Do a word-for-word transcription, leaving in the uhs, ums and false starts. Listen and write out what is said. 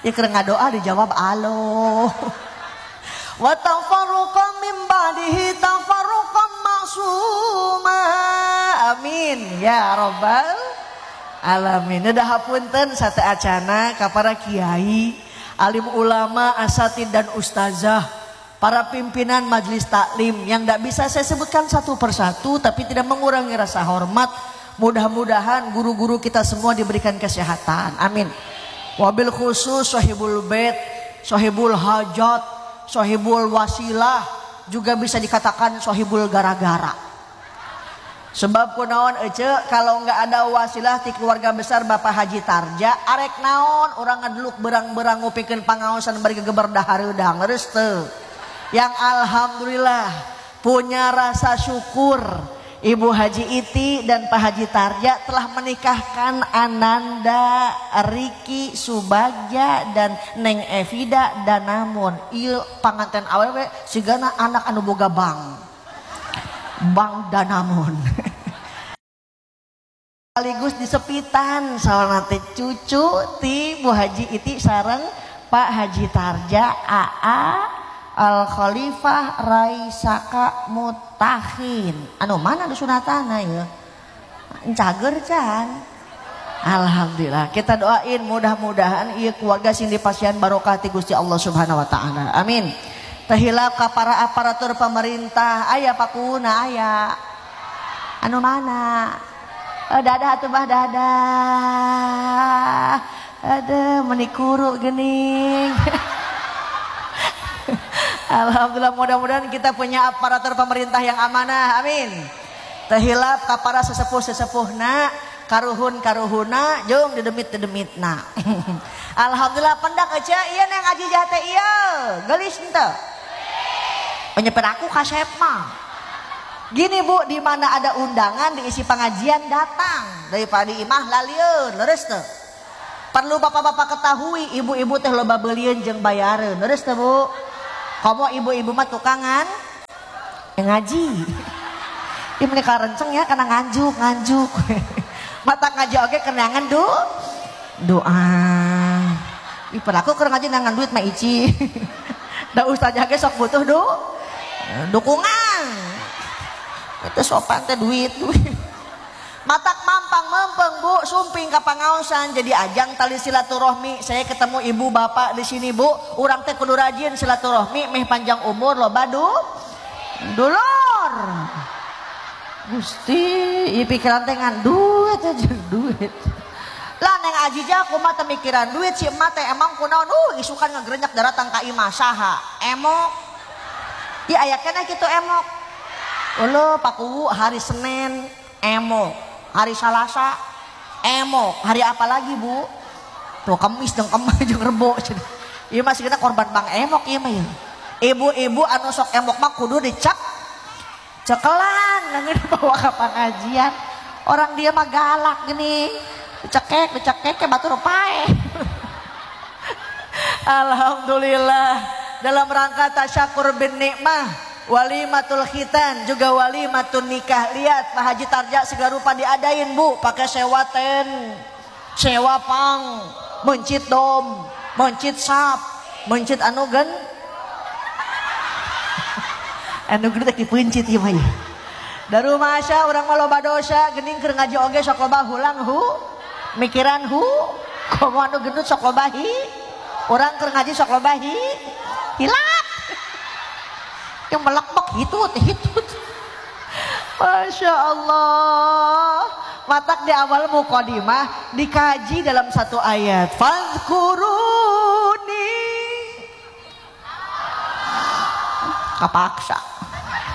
Ikir ngadoa dijawab alo. Wa tafarruqan min ba'dihi tafarruqan maksuma. Amin ya rabbal alamin. Udah hapunten sate acana ka para kiai, alim ulama, asatid dan ustazah, para pimpinan majelis taklim yang tidak bisa saya sebutkan satu persatu tapi tidak mengurangi rasa hormat. Mudah-mudahan guru-guru kita semua diberikan kesehatan. Amin. Wabil khusus sahibul bait, sahibul hajat, sahibul wasilah, juga bisa dikatakan sahibul gara-gara. Sebab kunaon ece kalau nggak ada wasilah di keluarga besar Bapak Haji Tarja, arek naon orang ngadluk berang-berang ngupikeun pangaosan bari gegeber dahareudang leres teu. Yang alhamdulillah punya rasa syukur Ibu Haji Iti dan Pak Haji Tarja telah menikahkan Ananda, Riki, Subagja dan Neng Evida dan namun ieu panganten awewe sigana anak anu boga bang. Bang Danamon. Sekaligus disepitan sawana teh cucu ti Bu Haji Iti sareng Pak Haji Tarja A A Al Khalifah Raisaka Mutahin. Anu mana anu sunatana ya? Encager can. Alhamdulillah. Kita doain mudah-mudahan ieu keluarga sing dipasihan barokah ti Gusti Allah Subhanahu wa taala. Amin. Tahilap ka para aparatur pemerintah, aya pakuna aya. Anu mana? Oh, dadah atuh bah dadah. Aduh menikuru geuning. Alhamdulillah, mudah-mudahan kita punya aparatur pemerintah yang amanah. Amin. Tahilap ka para sesepuh-sesepuhna, karuhun-karuhuna, jeung dedemit-dedemitna. Alhamdulillah pendak aja ieu neng ngaji jahat teh ieu. Geulis henteu? Penyepen aku kasep mah. Gini Bu, di mana ada undangan diisi pengajian datang, daripada imah lalieun, leres teu? Perlu bapak-bapak ketahui, ibu-ibu teh loba beulieun jeung bayareun, leres teu Bu? Komo ibu-ibu mah tukangan yang ngaji. Ieu meni karenceng ya kana nganjuk, nganjuk. Mata ngaji oge kenangan du doa. Ih peraku keur ngaji nangan duit mah ici. Da ustazah ge sok butuh du dukungan. Itu sopan teh duit duit. Matak mampang mempeng Bu, sumping ka pangaosan jadi ajang tali silaturahmi. Saya ketemu ibu bapak di sini Bu, urang teh kudu rajin silaturahmi meh panjang umur loba du dulur. Gusti, ieu pikiran teh ngan duit aja duit. Lah neng aji jah kumaha teh mikiran duit si emak teh emang kunaon uh isukan ngagrenyak daratang ka imah saha? Emok. Ieu aya keneh kitu emok. Eueuh pakuwu hari Senin emok. Hari Salasa emok, hari apa lagi Bu? Tuh Kamis jeung Kemah jeung Rebo. Ieu mah sigana korban bang emok ieu mah ya. Ibu-ibu anu sok emok mah kudu dicek cekelan nangin bawa ka pengajian. Orang dia mah galak gini. Dicekek, dicekek ke batur pae. Alhamdulillah dalam rangka tasyakur bin nikmah walimatul khitan juga walimatul nikah. Lihat Pak Haji Tarja segala rupa diadain Bu, pakai sewa ten, sewa pang, mencit dom, mencit sap, mencit anu gen anu gede teh dipencit ieu mah. Daru masya urang mah loba dosa geuning keur ngaji oge sok loba hulang hu, mikiran hu, komo anu gendut sok loba hi, urang keur ngaji sok loba hi, hilap. Yang melekbek hitut hitut. Masya Allah. Matak di awal muqaddimah dikaji dalam satu ayat. Fadhkuruni. Kapaksa.